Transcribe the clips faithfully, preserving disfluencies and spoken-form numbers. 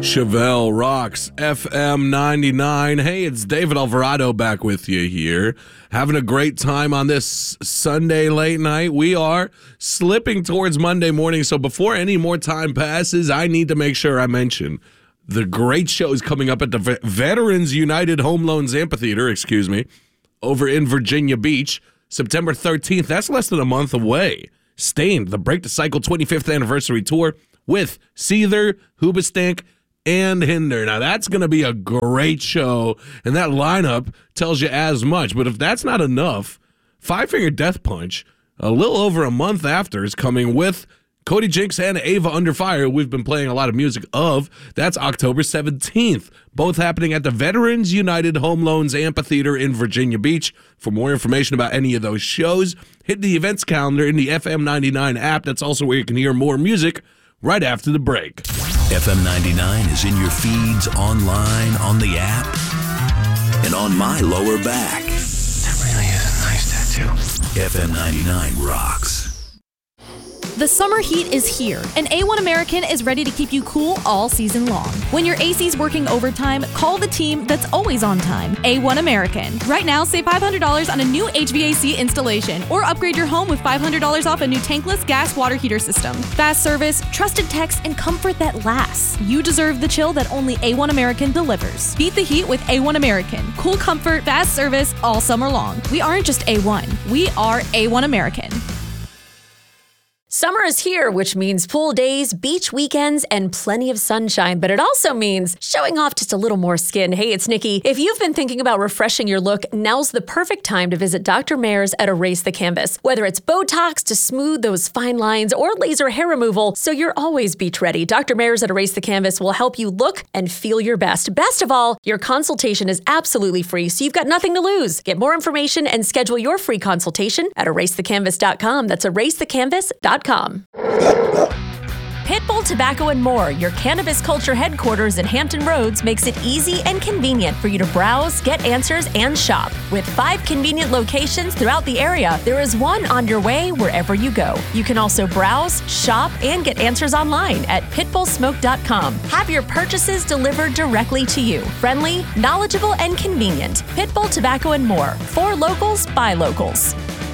Chevelle rocks F M ninety-nine. Hey, it's David Alvarado back with you here. Having a great time on this Sunday late night. We are slipping towards Monday morning, so before any more time passes, I need to make sure I mention the great shows coming up at the Veterans United Home Loans Amphitheater, excuse me, over in Virginia Beach, September thirteenth. That's less than a month away. Stained, the Break the Cycle twenty-fifth anniversary tour with Seether, Hoobastank, and Hinder. Now, that's going to be a great show, and that lineup tells you as much. But if that's not enough, Five Finger Death Punch, a little over a month after, is coming with Cody Jinks and Ava Under Fire. We've been playing a lot of music of. That's October seventeenth, both happening at the Veterans United Home Loans Amphitheater in Virginia Beach. For more information about any of those shows, hit the events calendar in the F M ninety-nine app. That's also where you can hear more music right after the break. F M ninety-nine is in your feeds, online, on the app, and on my lower back. That really is a nice tattoo. F M ninety-nine rocks. The summer heat is here, and A one American is ready to keep you cool all season long. When your A C's working overtime, call the team that's always on time, A one American. Right now, save five hundred dollars on a new H V A C installation, or upgrade your home with five hundred dollars off a new tankless gas water heater system. Fast service, trusted techs, and comfort that lasts. You deserve the chill that only A one American delivers. Beat the heat with A one American. Cool comfort, fast service, all summer long. We aren't just A one, we are A one American. Summer is here, which means pool days, beach weekends, and plenty of sunshine, but it also means showing off just a little more skin. Hey, it's Nikki. If you've been thinking about refreshing your look, now's the perfect time to visit Doctor Mayer's at Erase the Canvas. Whether it's Botox to smooth those fine lines or laser hair removal, so you're always beach ready, Doctor Mayer's at Erase the Canvas will help you look and feel your best. Best of all, your consultation is absolutely free, so you've got nothing to lose. Get more information and schedule your free consultation at erase the canvas dot com. That's erase the canvas dot com. Pitbull Tobacco and More, your cannabis culture headquarters in Hampton Roads, makes it easy and convenient for you to browse, get answers, and shop. With five convenient locations throughout the area, there is one on your way wherever you go. You can also browse, shop, and get answers online at pitbull smoke dot com. Have your purchases delivered directly to you. Friendly, knowledgeable, and convenient. Pitbull Tobacco and More. For locals, by locals.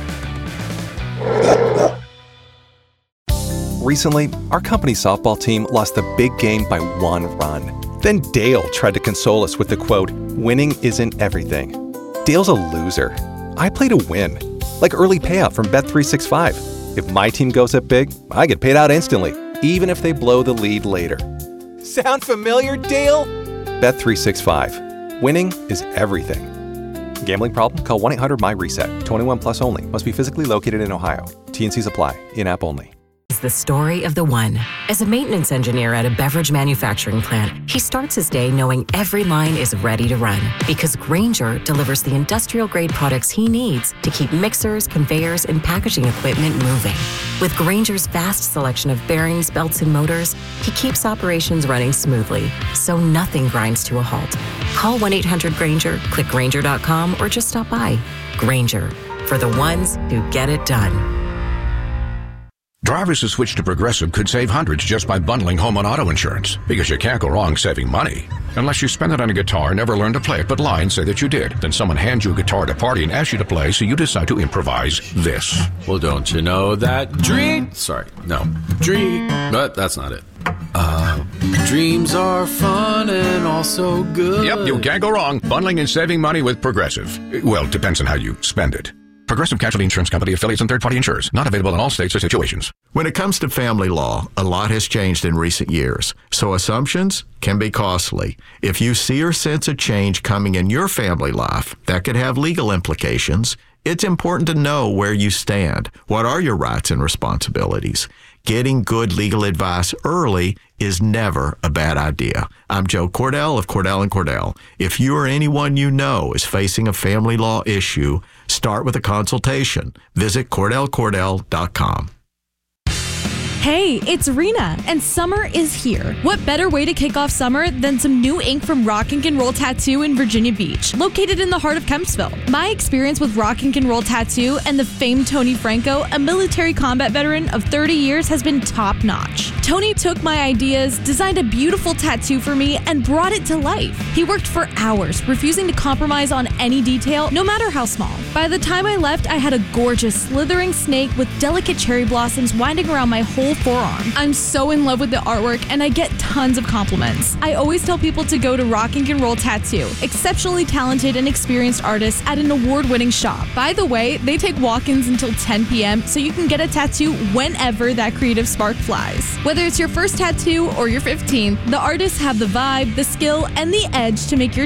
Recently, our company softball team lost the big game by one run. Then Dale tried to console us with the quote, "Winning isn't everything." Dale's a loser. I play to win. Like early payout from Bet three sixty-five. If my team goes up big, I get paid out instantly, even if they blow the lead later. Sound familiar, Dale? Bet three sixty-five. Winning is everything. Gambling problem? Call one eight hundred M Y reset. twenty-one plus only. Must be physically located in Ohio. T and Cs apply. In-app only. The story of the one. As a maintenance engineer at a beverage manufacturing plant, he starts his day knowing every line is ready to run because Grainger delivers the industrial-grade products he needs to keep mixers, conveyors, and packaging equipment moving. With Grainger's vast selection of bearings, belts, and motors, he keeps operations running smoothly, so nothing grinds to a halt. Call one eight hundred Grainger, click Grainger dot com, or just stop by. Grainger, for the ones who get it done. Drivers who switch to Progressive could save hundreds just by bundling home and auto insurance, because you can't go wrong saving money. Unless you spend it on a guitar, never learn to play it, but lie and say that you did. Then someone hands you a guitar at a party and asks you to play, so you decide to improvise this. Well, don't you know that dream... Sorry, no. Dream... But that's not it. Uh, dreams are fun and also good. Yep, you can't go wrong. Bundling and saving money with Progressive. Well, depends on how you spend it. Progressive Casualty Insurance Company, affiliates, and third-party insurers. Not available in all states or situations. When it comes to family law, a lot has changed in recent years, so assumptions can be costly. If you see or sense a change coming in your family life that could have legal implications, it's important to know where you stand. What are your rights and responsibilities? Getting good legal advice early is never a bad idea. I'm Joe Cordell of Cordell and Cordell. If you or anyone you know is facing a family law issue, start with a consultation. Visit cordell cordell dot com. Hey, it's Rena, and summer is here. What better way to kick off summer than some new ink from Rock Ink and Roll Tattoo in Virginia Beach, located in the heart of Kempsville. My experience with Rock Ink and Roll Tattoo and the famed Tony Franco, a military combat veteran of thirty years, has been top-notch. Tony took my ideas, designed a beautiful tattoo for me, and brought it to life. He worked for hours, refusing to compromise on any detail, no matter how small. By the time I left, I had a gorgeous, slithering snake with delicate cherry blossoms winding around my whole forearm. I'm so in love with the artwork, and I get tons of compliments. I always tell people to go to Rock Ink and Roll Tattoo, exceptionally talented and experienced artists at an award-winning shop. By the way, they take walk-ins until ten p.m., so you can get a tattoo whenever that creative spark flies. Whether it's your first tattoo or your fifteenth, the artists have the vibe, the skill, and the edge to make your